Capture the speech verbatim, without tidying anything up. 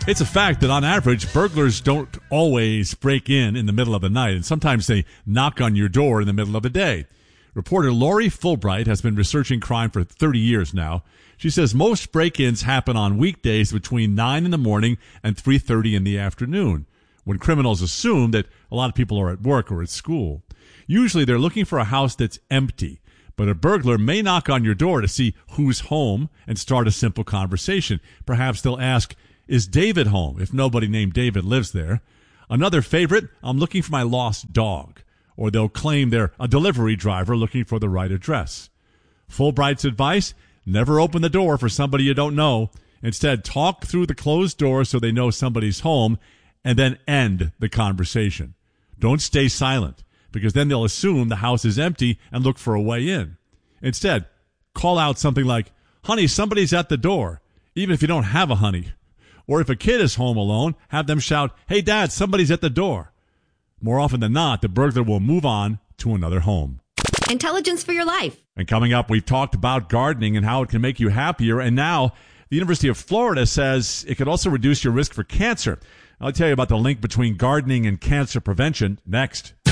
It's a fact that on average, burglars don't always break in in the middle of the night, and sometimes they knock on your door in the middle of the day. Reporter Lori Fulbright has been researching crime for thirty years now. She says most break-ins happen on weekdays between nine in the morning and three thirty in the afternoon, when criminals assume that a lot of people are at work or at school. Usually they're looking for a house that's empty, but a burglar may knock on your door to see who's home and start a simple conversation. Perhaps they'll ask, "Is David home?" if nobody named David lives there. Another favorite, "I'm looking for my lost dog." Or they'll claim they're a delivery driver looking for the right address. Fulbright's advice, never open the door for somebody you don't know. Instead, talk through the closed door so they know somebody's home, and then end the conversation. Don't stay silent, because then they'll assume the house is empty and look for a way in. Instead, call out something like, "Honey, somebody's at the door," even if you don't have a honey. Or if a kid is home alone, have them shout, "Hey, Dad, somebody's at the door." More often than not, the burglar will move on to another home. Intelligence for your life. And coming up, we've talked about gardening and how it can make you happier. And now, the University of Florida says it could also reduce your risk for cancer. I'll tell you about the link between gardening and cancer prevention next.